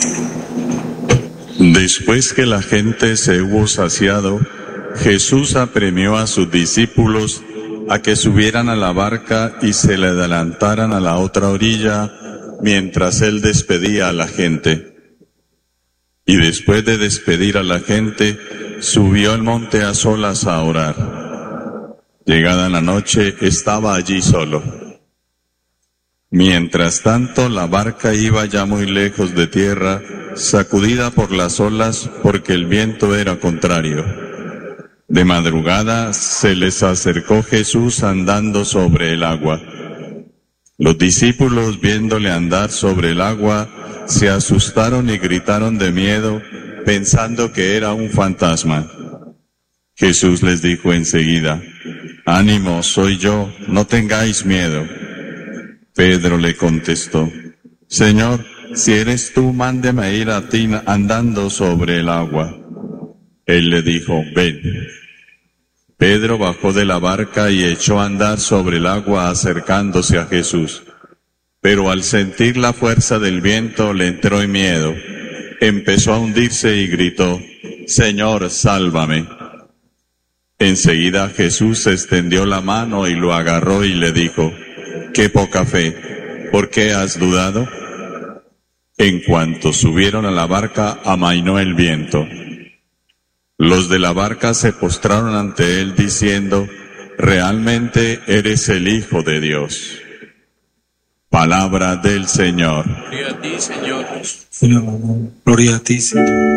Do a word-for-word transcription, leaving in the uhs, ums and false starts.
Después que la gente se hubo saciado, Jesús apremió a sus discípulos a que subieran a la barca y se le adelantaran a la otra orilla mientras él despedía a la gente. Y después de despedir a la gente, subió al monte a solas a orar. Llegada la noche, estaba allí solo. Mientras tanto, la barca iba ya muy lejos de tierra, sacudida por las olas porque el viento era contrario. De madrugada se les acercó Jesús andando sobre el agua. Los discípulos, viéndole andar sobre el agua, se asustaron y gritaron de miedo, pensando que era un fantasma. Jesús les dijo enseguida: «Ánimo, soy yo, no tengáis miedo». Pedro le contestó: «Señor, si eres tú, mándeme ir a ti andando sobre el agua». Él le dijo: «Ven». Pedro bajó de la barca y echó a andar sobre el agua acercándose a Jesús. Pero al sentir la fuerza del viento le entró en miedo. Empezó a hundirse y gritó: «Señor, sálvame». Enseguida Jesús extendió la mano y lo agarró y le dijo: «Qué poca fe, ¿por qué has dudado?». En cuanto subieron a la barca, amainó el viento. Los de la barca se postraron ante él diciendo: «Realmente eres el Hijo de Dios». Palabra del Señor. Gloria a ti, Señor. Gloria a ti, Señor.